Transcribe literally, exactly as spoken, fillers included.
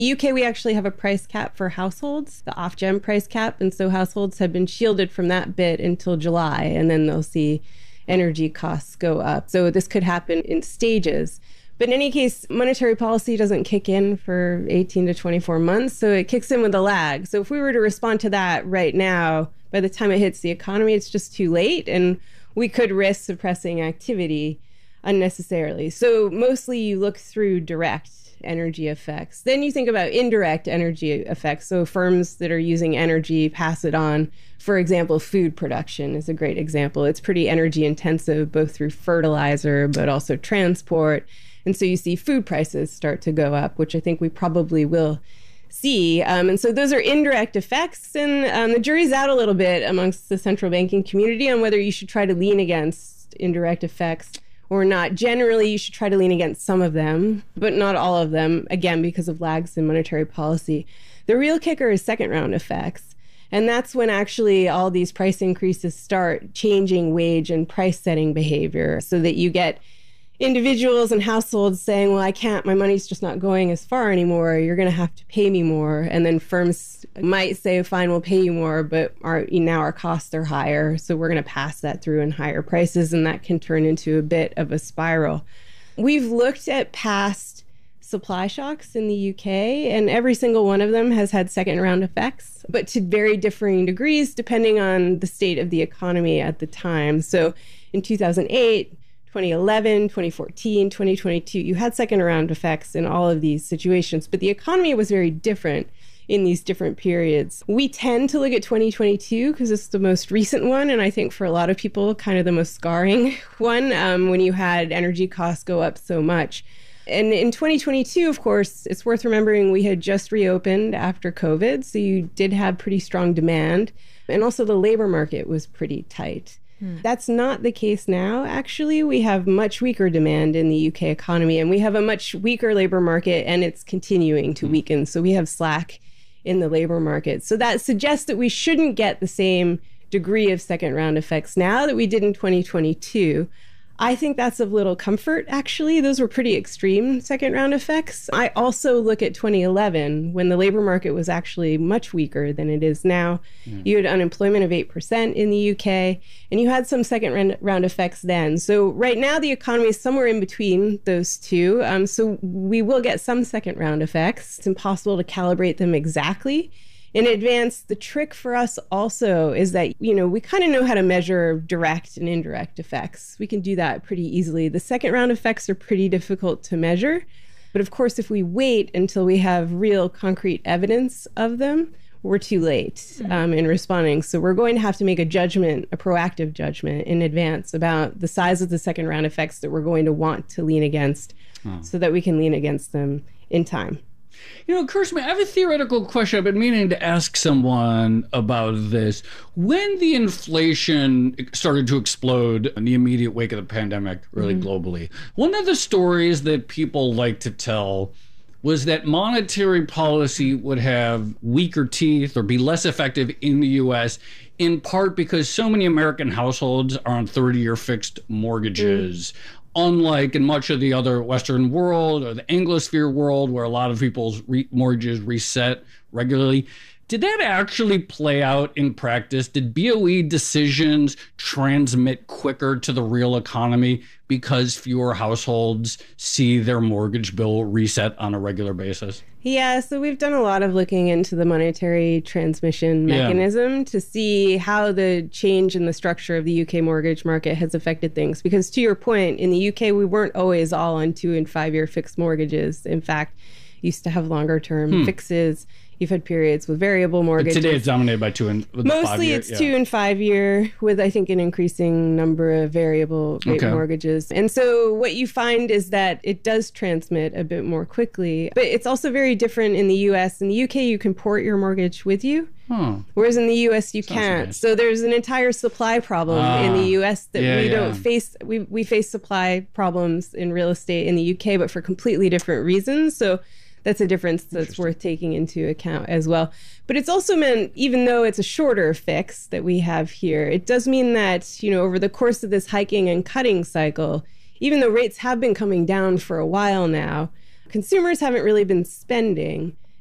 U K, we actually have a price cap for households, the Ofgem price cap. And so households have been shielded from that bit until July, and then they'll see energy costs go up. So this could happen in stages. But in any case, monetary policy doesn't kick in for eighteen to twenty-four months. So it kicks in with a lag. So if we were to respond to that right now, by the time it hits the economy, it's just too late. And we could risk suppressing activity unnecessarily. So mostly you look through direct energy effects. Then you think about indirect energy effects. So firms that are using energy pass it on. For example, food production is a great example. It's pretty energy intensive, both through fertilizer, but also transport. And so you see food prices start to go up, which I think we probably will see. Um, and so those are indirect effects. And um, the jury's out a little bit amongst the central banking community on whether you should try to lean against indirect effects or not. Generally, you should try to lean against some of them, but not all of them, again, because of lags in monetary policy. The real kicker is second round effects. And that's when actually all these price increases start changing wage and price setting behavior, so that you get individuals and households saying, well, I can't, my money's just not going as far anymore. You're going to have to pay me more. And then firms might say, fine, we'll pay you more, but our, now our costs are higher. So we're going to pass that through in higher prices. And that can turn into a bit of a spiral. We've looked at past supply shocks in the U K, and every single one of them has had second round effects, but to very differing degrees, depending on the state of the economy at the time. So in two thousand eight, twenty eleven, twenty fourteen, twenty twenty-two, you had second round effects in all of these situations, but the economy was very different in these different periods. We tend to look at twenty twenty-two because it's the most recent one, and I think for a lot of people, kind of the most scarring one, um, when you had energy costs go up so much. And in twenty twenty-two, of course, it's worth remembering we had just reopened after COVID, so you did have pretty strong demand, and also the labor market was pretty tight. That's not the case now, actually. We have much weaker demand in the U K economy, and we have a much weaker labor market, and it's continuing to weaken. So we have slack in the labor market. So that suggests that we shouldn't get the same degree of second round effects now that we did in twenty twenty-two. I think that's of little comfort, actually. Those were pretty extreme second round effects. I also look at twenty eleven, when the labor market was actually much weaker than it is now. Mm. You had unemployment of eight percent in the U K, and you had some second round effects then. So right now, the economy is somewhere in between those two. Um, so we will get some second round effects. It's impossible to calibrate them exactly in advance. The trick for us also is that, you know, we kind of know how to measure direct and indirect effects. We can do that pretty easily. The second round effects are pretty difficult to measure. But of course, if we wait until we have real concrete evidence of them, we're too late um, in responding. So we're going to have to make a judgment, a proactive judgment in advance about the size of the second round effects that we're going to want to lean against, oh. so that we can lean against them in time. You know, it occurs to me, I have a theoretical question I've been meaning to ask someone about this. When the inflation started to explode in the immediate wake of the pandemic, really mm-hmm. globally, one of the stories that people like to tell was that monetary policy would have weaker teeth or be less effective in the U S, in part because so many American households are on thirty-year fixed mortgages. Mm. Unlike in much of the other Western world or the Anglosphere world, where a lot of people's re- mortgages reset regularly. Did that actually play out in practice? Did B O E decisions transmit quicker to the real economy because fewer households see their mortgage bill reset on a regular basis? Yeah, so we've done a lot of looking into the monetary transmission mechanism yeah. to see how the change in the structure of the U K mortgage market has affected things. Because to your point, in the U K, we weren't always all on two and five year fixed mortgages. In fact, used to have longer term hmm. fixes. You've had periods with variable mortgages. But today it's dominated by two and with Mostly the five year, it's yeah. two and five year with, I think, an increasing number of variable rate okay. mortgages. And so what you find is that it does transmit a bit more quickly. But it's also very different in the U S. In the U K, you can port your mortgage with you. Huh. Whereas in the U S, you Sounds can't. Nice. So there's an entire supply problem ah, in the U S that yeah, we yeah. don't face. We, we face supply problems in real estate in the U K, but for completely different reasons. So that's a difference that's worth taking into account as well. But it's also meant, even though it's a shorter fix that we have here, it does mean that, you know, over the course of this hiking and cutting cycle, even though rates have been coming down for a while now, consumers haven't really been spending.